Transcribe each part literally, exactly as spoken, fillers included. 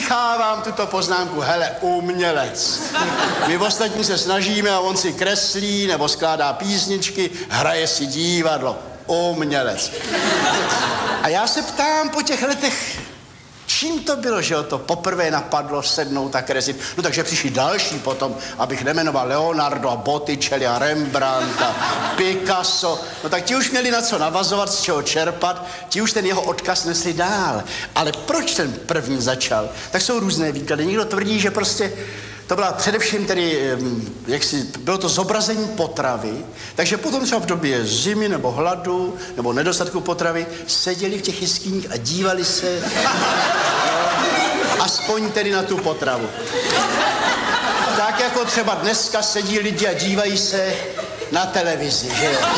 vypíchávám tuto poznámku, hele, umělec. My ostatní se snažíme a on si kreslí nebo skládá písničky, hraje si divadlo. Umělec. A já se ptám po těch letech, čím to bylo, že ho to poprvé napadlo sednout a kreslit? No takže přišli další potom, abych nemenoval Leonardo a Botticelli a Rembrandt a Picasso. No tak ti už měli na co navazovat, z čeho čerpat, ti už ten jeho odkaz nesli dál. Ale proč ten první začal? Tak jsou různé výklady. Někdo tvrdí, že prostě to byla především tedy, jak si, bylo to zobrazení potravy, takže potom třeba v době zimy nebo hladu nebo nedostatku potravy seděli v těch jeskyních a dívali se aspoň tedy na tu potravu. Tak jako třeba dneska sedí lidi a dívají se na televizi, že jo?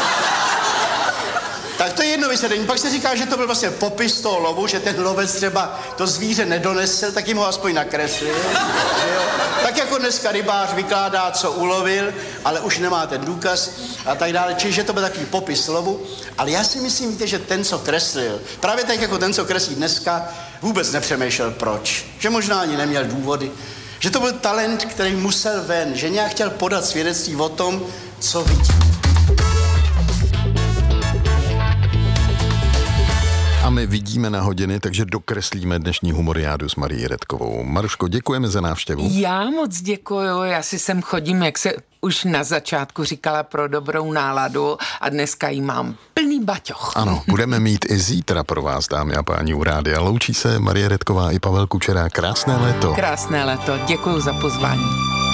Tak to je jedno vysvětlení. Pak se říká, že to byl vlastně popis toho lovu, že ten lovec třeba to zvíře nedonesl, tak jim ho aspoň nakreslil. Tak jako dneska rybář vykládá, co ulovil, ale už nemá ten důkaz a tak dále. Čiže to byl takový popis lovu. Ale já si myslím, víte, že ten, co kreslil, právě tak jako ten, co kreslí dneska, vůbec nepřemýšlel proč. Že možná ani neměl důvody. Že to byl talent, který musel ven, že nějak chtěl podat svědectví o tom, co vidí. A my vidíme na hodiny, takže dokreslíme dnešní humoriádu s Marií Redkovou. Maruško, děkujeme za návštěvu. Já moc děkuju, já si sem chodím, jak se už na začátku říkala, pro dobrou náladu a dneska jí mám plný baťoch. Ano, budeme mít i zítra pro vás, dámy a páni, u rádia. Loučí se Marie Redková i Pavel Kučera. Krásné léto. Krásné léto, děkuju za pozvání.